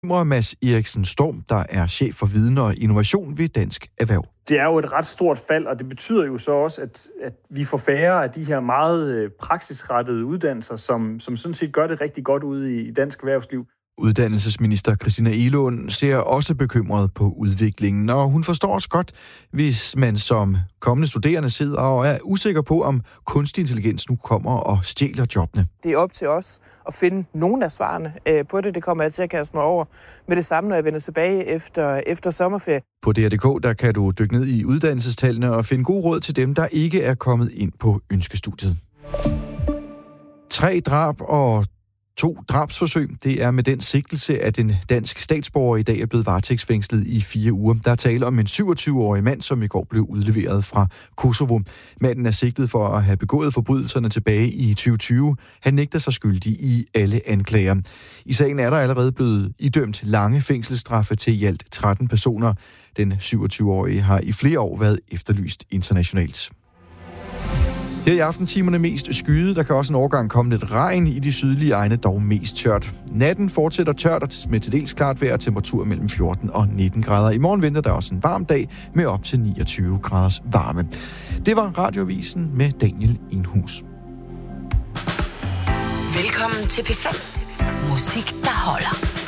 Mads Eriksen Storm, der er chef for viden og innovation ved Dansk Erhverv. Det er jo et ret stort fald, og det betyder jo så også, at vi får færre af de her meget praksisrettede uddannelser, som sådan set gør det rigtig godt ude i dansk erhvervsliv. Uddannelsesminister Christina Egelund ser også bekymret på udviklingen, og hun forstår også godt, hvis man som kommende studerende sidder og er usikker på, om kunstig intelligens nu kommer og stjæler jobbene. Det er op til os at finde nogle af svarene på det. Det kommer jeg til at kaste mig over med det samme, når jeg vender tilbage efter sommerferie. På DR.dk, der kan du dykke ned i uddannelsestallene og finde god råd til dem, der ikke er kommet ind på ønskestudiet. 3 drab og 2 drabsforsøg. Det er med den sigtelse, at en dansk statsborger i dag er blevet varetægtsfængslet i 4 uger. Der er tale om en 27-årig mand, som i går blev udleveret fra Kosovo. Manden er sigtet for at have begået forbrydelserne tilbage i 2020. Han nægter sig skyldig i alle anklager. I sagen er der allerede blevet idømt lange fængselsstraffe til i alt 13 personer. Den 27-årige har i flere år været efterlyst internationalt. Her i aftentimerne mest skyet. Der kan også en overgang komme lidt regn i de sydlige egne, dog mest tørt. Natten fortsætter tørt med til dels klart vejr og temperatur mellem 14 og 19 grader. I morgen venter der også en varm dag med op til 29 graders varme. Det var Radioavisen med Daniel Enhus. Velkommen til P5. Musik, der holder.